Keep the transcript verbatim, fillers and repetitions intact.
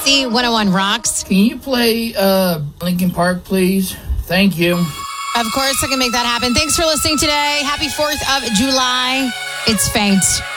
C one oh one Rocks. Can you play uh, Linkin Park, please? Thank you. Of course, I can make that happen. Thanks for listening today. Happy fourth of July. It's Faint.